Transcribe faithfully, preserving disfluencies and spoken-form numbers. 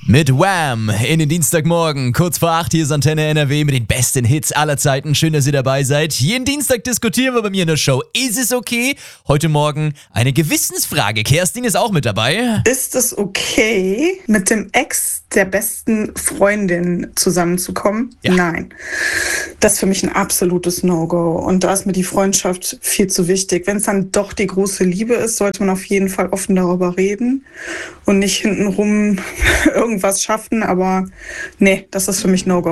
Mit Wham! In den Dienstagmorgen, kurz vor acht, hier ist Antenne N R W mit den besten Hits aller Zeiten. Schön, dass ihr dabei seid. Jeden Dienstag diskutieren wir bei mir in der Show. Ist es okay? Heute Morgen eine Gewissensfrage. Kerstin ist auch mit dabei. Ist es okay, mit dem Ex der besten Freundin zusammenzukommen? Ja. Nein. Das ist für mich ein absolutes No-Go. Und da ist mir die Freundschaft viel zu wichtig. Wenn es dann doch die große Liebe ist, sollte man auf jeden Fall offen darüber reden und nicht hintenrum irgendwas schaffen. Aber nee, das ist für mich No-Go.